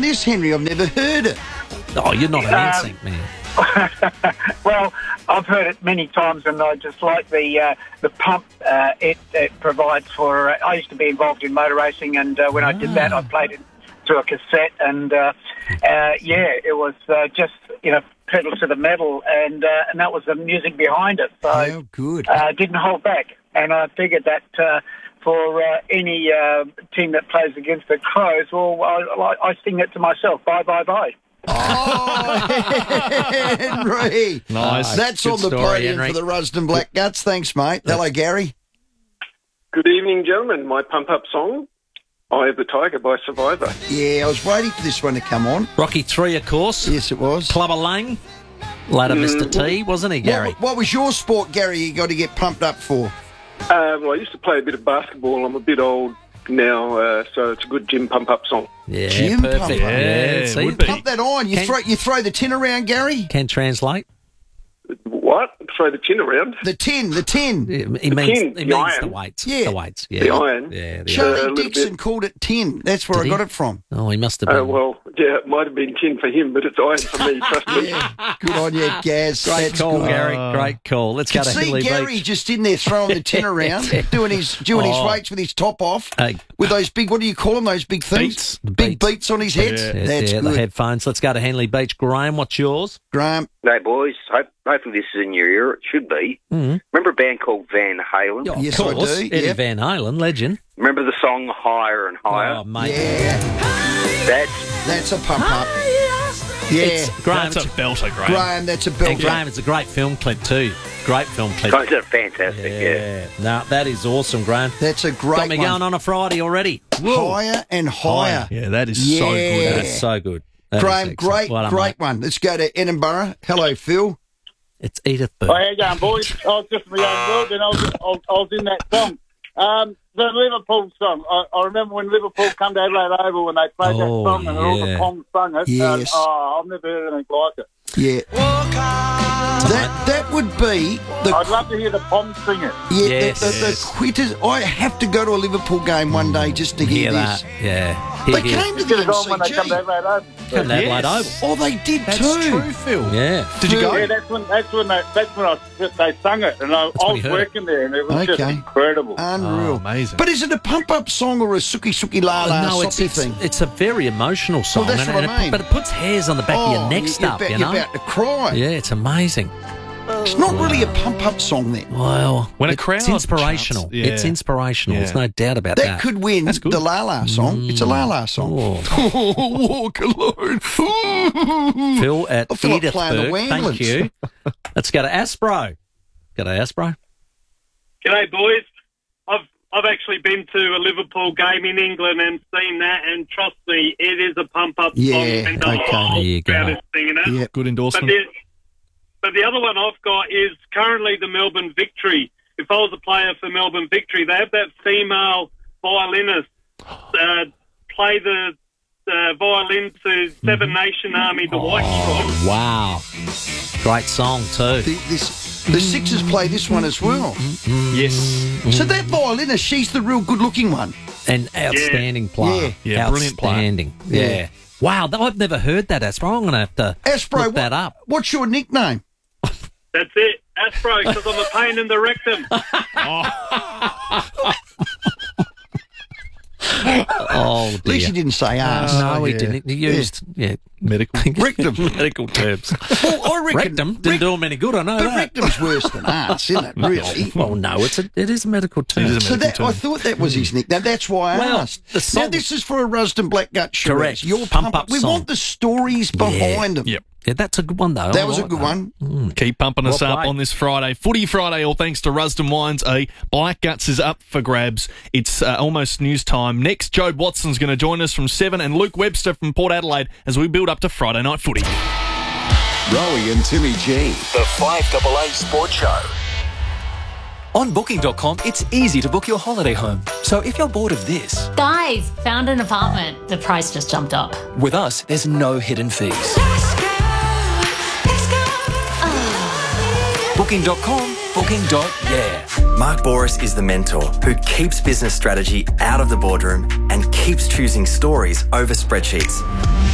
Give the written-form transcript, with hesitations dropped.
this, Henry? I've never heard it. Oh, you're not an NSYNC man. Well, I've heard it many times, and I just like the pump it provides for. I used to be involved in motor racing, and when I did that, I played it to a cassette, and it was just pedal to the metal, and that was the music behind it. So How good. Didn't hold back, and I figured that for any team that plays against the Crows, well, I sing it to myself. Bye, bye, bye. Oh, Henry. Nice. That's Good on the story, podium Henry. for the Rusden Black Guts. Thanks, mate. Hello, Gary. Good evening, gentlemen. My pump-up song, Eye of the Tiger by Survivor. Yeah, I was waiting for this one to come on. Rocky 3, of course. Yes, it was. Clubber Lang. Later Mr. T, wasn't he, Gary? What was your sport, Gary, you got to get pumped up for? Well, I used to play a bit of basketball. I'm a bit old now, so it's a good gym pump-up song. Yeah, Gym perfect. pump-up. Yeah, see? would be. Pump that on. You throw the tin around, Gary? Can translate. What? Throw the tin around? The tin. He means the iron. the weights. Yeah. The weights. Yeah. The iron. Yeah, the Charlie little Dixon bit. called it tin. That's where Did I got he? it from. Oh, he must have been. Well, yeah, it might have been tin for him, but it's iron for me, trust me. Yeah. Good on you, Gaz. Great That's call, good. Gary. Great call. Let's go Could to see Henley Gary Beach. just in there throwing the tin around, doing his weights with his top off, Hey. with those big, what do you call them, those big things? Beats. Big beats on his head. Yeah. That's the good. headphones. Let's go to Henley Beach. Graham, what's yours? Graham. Hey, boys. Hopefully this is in your ear. It should be. Mm-hmm. Remember a band called Van Halen? Of Yes, I course. do, Eddie yep. Van Halen, legend. Remember the song Higher and Higher? Oh, mate. Yeah, That's that's a pump up. Yeah, Graham, That's a belter, Graham. Graham, that's a and belter. Graham, it's a great film clip too. Great film clip. guys are fantastic, yeah. No, that is awesome, Graham. That's a great Got me one. going on a Friday already. Higher and higher. Yeah, that is so Yeah. good. That's so good. That is Graham, excellent. great, Well done, great mate. one. Let's go to Edinburgh. Hello, Phil. It's Edith Oh, Burke. how you going, boys? I was just in my own world, and I was in that song. The Liverpool song. I remember when Liverpool come to Adelaide Oval when they played that Oh, song, and all yeah. the Pongs sung it. Yes. I've never heard anything like it. Yeah. That would be the I'd love to hear the Pongs sing it. Yes. the quitters. I have to go to a Liverpool game one day just to hear Hear this. that? Yeah. They Hear. came to the Get it on when they come to MCG. Adelaide Oval. Come to Adelaide Oval. Oh, they did That's too. true, Phil. Yeah. Did you go? Yeah, that's when they sung it, and I when was you heard working there, and it was just Okay. incredible. Unreal. Oh, amazing. But is it a pump-up song or a suki la la no, soppy thing? it's a very emotional song. that's what I mean. But it puts hairs on the back of your neck you're stuff, about, you know? You're about to cry. Yeah, it's amazing. It's not really a pump-up song then. Well, When a it's crowd inspirational. chants, yeah. It's inspirational. Yeah. There's no doubt about That that. could win That's good. the La La song. It's a La La song. Walk alone. Phil at I feel like playing the Edithburg. Thank Wamblins. you. Let's go to Aspro. Go to Aspro. G'day, boys. I've actually been to a Liverpool game in England and seen that, and trust me, it is a pump-up Yeah, song, and the okay. whole There you go. crowd is singing it. Yeah. Good But endorsement. the other one I've got is currently the Melbourne Victory. If I was a player for Melbourne Victory, they have that female violinist play the violin to Seven Nation Army, the White Stripes. Wow. Great song, too. The Sixers play this one as well. Yes. So that violinist, she's the real good-looking one. An outstanding player. Yeah, brilliant player. Outstanding. Yeah. Wow, I've never heard that, Aspro. I'm going to have to Aspro, look that up. what's your nickname? That's it. Aspro, because I'm a pain in the rectum. Oh, At least dear. you didn't say ass. No, he yeah. didn't. He used Medical. Rectum. medical terms. Well, I reckon Rectum didn't do him any good, I know But that. rectum's worse than ass, isn't it, really? Well, no, it is a medical term. It is a So medical I term. thought that was his nickname. That's why I Well, asked. the song- Now, this is for a Rusden Black Gut Shiraz. Correct. Your Pump-up We song. want the stories behind them. Yep. Yeah, that's a good one, though. That I was a like good that. one. Keep pumping us Well up played. on this Friday. Footy Friday, all thanks to Rusden Wines. Black Guts is up for grabs. It's almost news time. Next, Jobe Watson's going to join us from 7 and Luke Webster from Port Adelaide as we build up to Friday night footy. Rowie and Timmy G. The 5AA Sports Show. On Booking.com, it's easy to book your holiday home. So if you're bored of this, Guys, found an apartment. The price just jumped up. with us, there's no hidden fees. Booking.com, booking.yeah. Mark Boris is the mentor who keeps business strategy out of the boardroom and keeps choosing stories over spreadsheets.